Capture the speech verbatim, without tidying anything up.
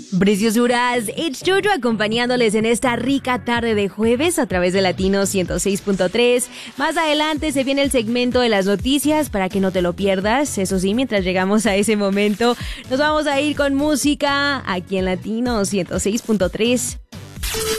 Preciosuras, it's Jojo acompañándoles en esta rica tarde de jueves a través de Latino ciento seis punto tres. Más adelante se viene el segmento de las noticias para que no te lo pierdas. Eso sí, mientras llegamos a ese momento, nos vamos a ir con música aquí en Latino ciento seis punto tres.